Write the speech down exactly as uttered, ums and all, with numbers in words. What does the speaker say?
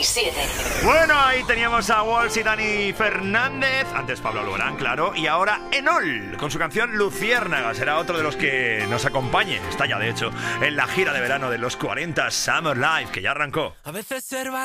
y siete. Bueno, ahí teníamos a Walsh y Dani Fernández, antes Pablo Alborán, claro, y ahora Enol, con su canción Luciérnaga. Será otro de los que nos acompañe, está ya de hecho, en la gira de verano de los cuarenta Summer Live, que ya arrancó. A veces ser